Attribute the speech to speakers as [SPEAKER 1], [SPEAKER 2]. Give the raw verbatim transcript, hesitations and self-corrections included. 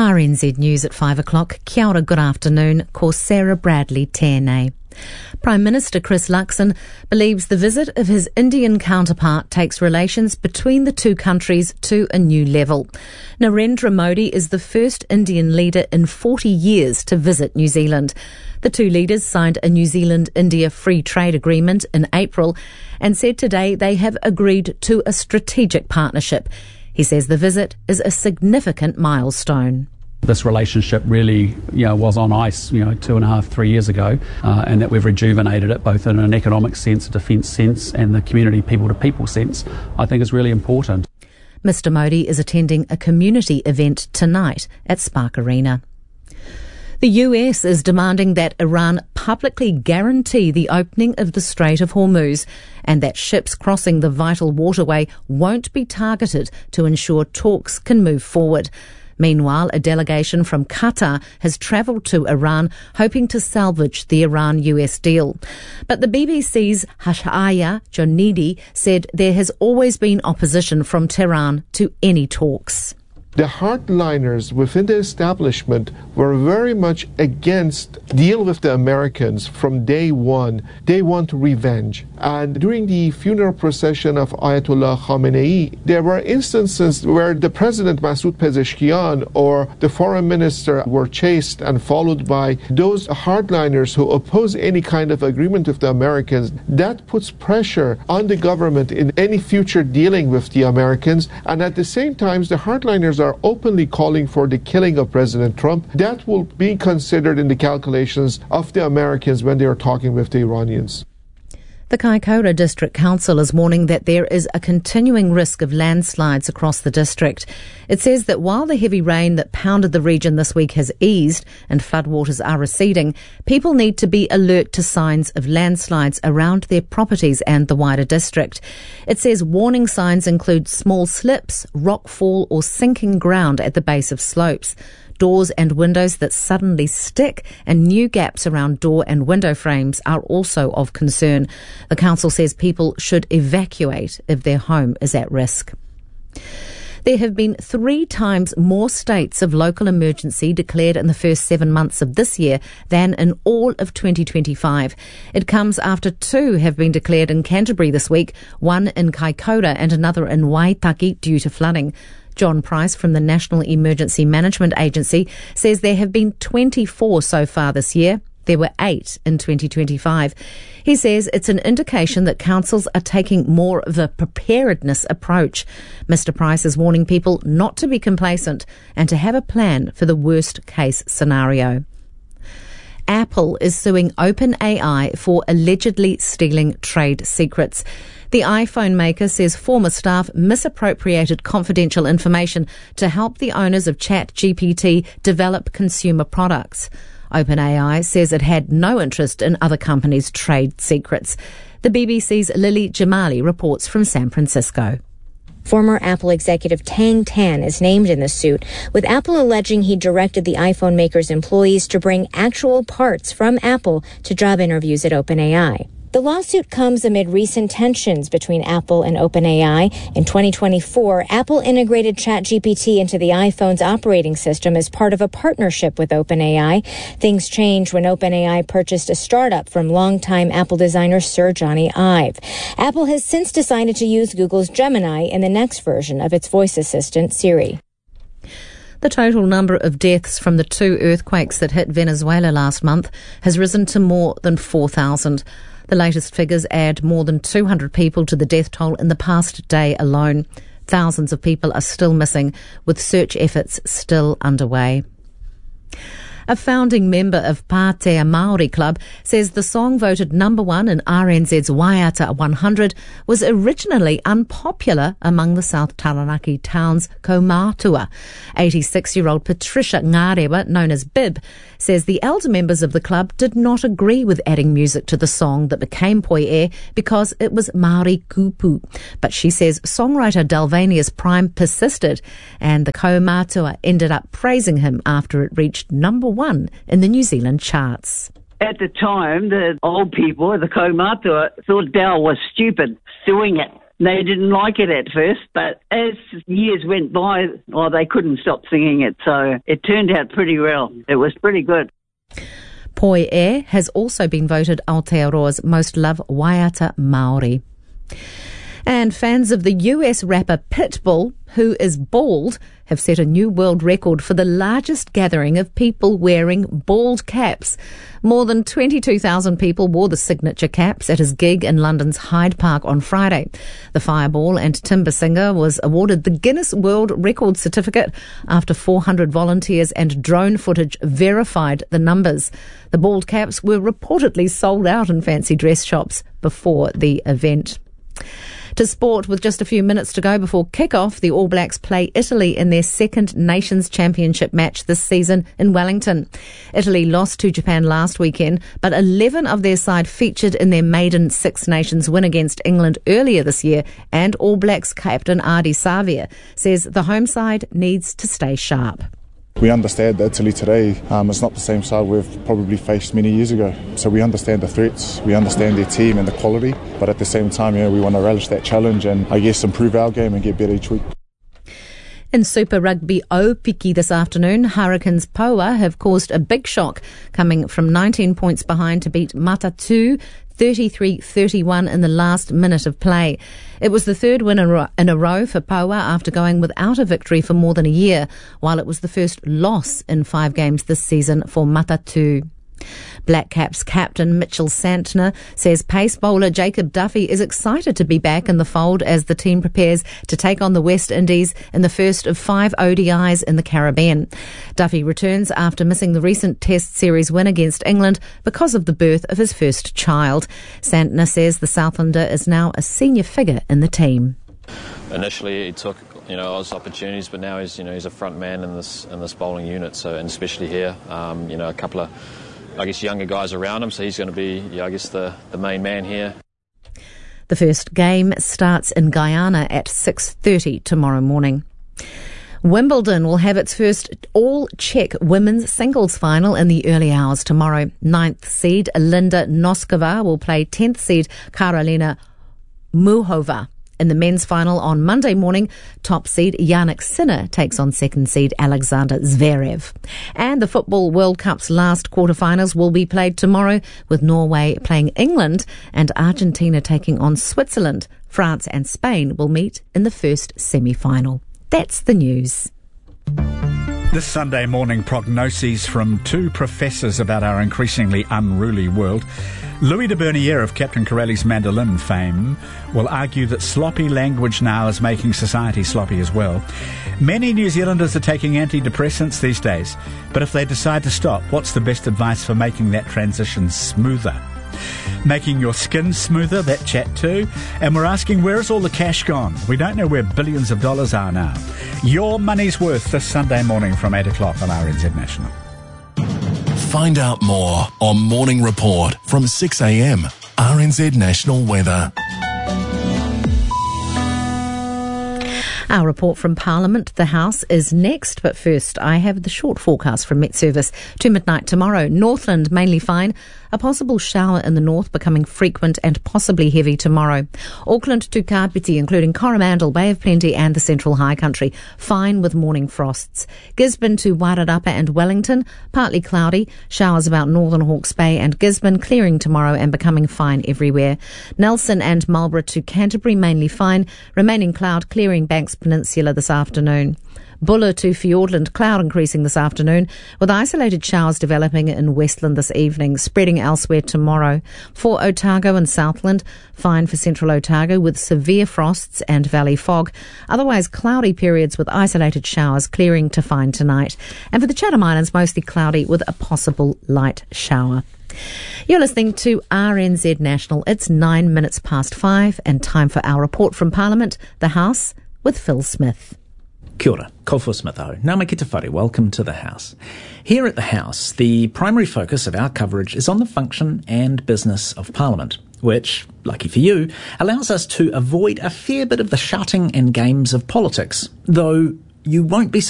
[SPEAKER 1] R N Z News at five o'clock. Kia ora, good afternoon. Ko Sarah Bradley tēnei. Prime Minister Chris Luxon believes the visit of his Indian counterpart takes relations between the two countries to a new level. Narendra Modi is the first Indian leader in forty years to visit New Zealand. The two leaders signed a New Zealand-India free trade agreement in April and said today they have agreed to a strategic partnership. He says the visit is a significant milestone.
[SPEAKER 2] This relationship really, you know, was on ice, you know, two and a half, three years ago, uh, and that we've rejuvenated it both in an economic sense, a defence sense, and the community people-to-people sense, I think is really important.
[SPEAKER 1] Mister Modi is attending a community event tonight at Spark Arena. The U S is demanding that Iran publicly guarantee the opening of the Strait of Hormuz and that ships crossing the vital waterway won't be targeted to ensure talks can move forward. Meanwhile, a delegation from Qatar has travelled to Iran hoping to salvage the Iran-U S deal. But the B B C's Hashaya Jonidi said there has always been opposition from Tehran to any talks.
[SPEAKER 3] The hardliners within the establishment were very much against deal with the Americans from day one. They want revenge. And during the funeral procession of Ayatollah Khamenei, there were instances where the President Masoud Pezeshkian or the foreign minister were chased and followed by those hardliners who oppose any kind of agreement with the Americans. That puts pressure on the government in any future dealing with the Americans. And at the same time, the hardliners are openly calling for the killing of President Trump. That will be considered in the calculations of the Americans when they are talking with the Iranians.
[SPEAKER 1] The Kaikoura District Council is warning that there is a continuing risk of landslides across the district. It says that while the heavy rain that pounded the region this week has eased and floodwaters are receding, people need to be alert to signs of landslides around their properties and the wider district. It says warning signs include small slips, rockfall or sinking ground at the base of slopes, doors and windows that suddenly stick, and new gaps around door and window frames are also of concern. The council says people should evacuate if their home is at risk. There have been three times more states of local emergency declared in the first seven months of this year than in all of twenty twenty-five. It comes after two have been declared in Canterbury this week, one in Kaikoura and another in Waitaki due to flooding. John Price from the National Emergency Management Agency says there have been twenty-four so far this year. There were eight in twenty twenty-five. He says it's an indication that councils are taking more of a preparedness approach. Mister Price is warning people not to be complacent and to have a plan for the worst case scenario. Apple is suing OpenAI for allegedly stealing trade secrets. The iPhone maker says former staff misappropriated confidential information to help the owners of ChatGPT develop consumer products. OpenAI says it had no interest in other companies' trade secrets. The B B C's Lily Jamali reports from San Francisco.
[SPEAKER 4] Former Apple executive Tang Tan is named in the suit, with Apple alleging he directed the iPhone maker's employees to bring actual parts from Apple to job interviews at OpenAI. The lawsuit comes amid recent tensions between Apple and OpenAI. In twenty twenty-four, Apple integrated ChatGPT into the iPhone's operating system as part of a partnership with OpenAI. Things changed when OpenAI purchased a startup from longtime Apple designer Sir Johnny Ive. Apple has since decided to use Google's Gemini in the next version of its voice assistant, Siri.
[SPEAKER 1] The total number of deaths from the two earthquakes that hit Venezuela last month has risen to more than four thousand. The latest figures add more than two hundred people to the death toll in the past day alone. Thousands of people are still missing, with search efforts still underway. A founding member of Pātea Māori Club says the song voted number one in R N Z's Waiata one hundred was originally unpopular among the South Taranaki town's Kaumātua. eighty-six-year-old Patricia Ngarewa, known as Bib, says the elder members of the club did not agree with adding music to the song that became Poi'e because it was Māori kupu. But she says songwriter Dalvanius Prime persisted, and the Kaumātua ended up praising him after it reached number one in the New Zealand charts.
[SPEAKER 5] At the time, the old people, the Kaumātua, thought Dal was stupid doing it. They didn't like it at first, but as years went by, oh, they couldn't stop singing it, so it turned out pretty well. It was pretty good.
[SPEAKER 1] Poi E has also been voted Aotearoa's most loved Waiata Māori. And fans of the U S rapper Pitbull, who is bald, have set a new world record for the largest gathering of people wearing bald caps. More than twenty-two thousand people wore the signature caps at his gig in London's Hyde Park on Friday. The Fireball and Timber singer was awarded the Guinness World Record Certificate after four hundred volunteers and drone footage verified the numbers. The bald caps were reportedly sold out in fancy dress shops before the event. To sport, with just a few minutes to go before kick-off, the All Blacks play Italy in their second Nations Championship match this season in Wellington. Italy lost to Japan last weekend, but eleven of their side featured in their maiden Six Nations win against England earlier this year, and All Blacks captain Ardie Savea says the home side needs to stay sharp.
[SPEAKER 6] We understand that Italy today um, is not the same side we've probably faced many years ago. So we understand the threats, we understand their team and the quality, but at the same time, you know, we want to relish that challenge and, I guess, improve our game and get better each week.
[SPEAKER 1] In Super Rugby Aupiki this afternoon, Hurricanes Poa have caused a big shock, coming from nineteen points behind to beat Matatu thirty-three thirty-one in the last minute of play. It was the third win in a row for Poa after going without a victory for more than a year, while it was the first loss in five games this season for Matatu. Black Caps captain Mitchell Santner says pace bowler Jacob Duffy is excited to be back in the fold as the team prepares to take on the West Indies in the first of five O D Is in the Caribbean. Duffy returns after missing the recent Test Series win against England because of the birth of his first child. Santner says the Southlander is now a senior figure in the team.
[SPEAKER 7] Initially, he took, you know, Oz opportunities, but now he's, you know, he's a front man in this in this bowling unit. So, and especially here, um, you know, a couple of, I guess, younger guys around him, so he's going to be, yeah, I guess, the, the main man here.
[SPEAKER 1] The first game starts in Guyana at six thirty tomorrow morning. Wimbledon will have its first all-Czech women's singles final in the early hours tomorrow. Ninth seed Linda Noskova will play tenth seed Karolina Muchova. In the men's final on Monday morning, top seed Jannik Sinner takes on second seed Alexander Zverev. And the Football World Cup's last quarterfinals will be played tomorrow, with Norway playing England and Argentina taking on Switzerland. France and Spain will meet in the first semi-final. That's the news.
[SPEAKER 8] This Sunday morning, prognoses from two professors about our increasingly unruly world. Louis de Bernier of Captain Corelli's mandolin fame will argue that sloppy language now is making society sloppy as well. Many New Zealanders are taking antidepressants these days, but if they decide to stop, what's the best advice for making that transition smoother? Making your skin smoother, that chat too. And we're asking, where is all the cash gone? We don't know where billions of dollars are now. Your money's worth this Sunday morning from eight o'clock on R N Z National.
[SPEAKER 9] Find out more on Morning Report from six a.m. R N Z National Weather.
[SPEAKER 1] Our report from Parliament, the House, is next, but first I have the short forecast from Met Service. To midnight tomorrow, Northland mainly fine, a possible shower in the north becoming frequent and possibly heavy tomorrow. Auckland to Kapiti, including Coromandel, Bay of Plenty and the Central High Country, fine with morning frosts. Gisborne to Wairarapa and Wellington, partly cloudy, showers about northern Hawke's Bay and Gisborne, clearing tomorrow and becoming fine everywhere. Nelson and Marlborough to Canterbury, mainly fine, remaining cloud, clearing Banks Peninsula this afternoon. Buller to Fiordland, cloud increasing this afternoon, with isolated showers developing in Westland this evening, spreading elsewhere tomorrow. For Otago and Southland, fine for central Otago with severe frosts and valley fog. Otherwise cloudy periods with isolated showers, clearing to fine tonight. And for the Chatham Islands, mostly cloudy with a possible light shower. You're listening to R N Z National. It's nine minutes past five and time for our report from Parliament, the House, with Phil Smith.
[SPEAKER 10] Kia ora, Kofo Smith ho. Ngā mai ki te whare, welcome to the House. Here at the House, the primary focus of our coverage is on the function and business of Parliament, which, lucky for you, allows us to avoid a fair bit of the shouting and games of politics, though you won't be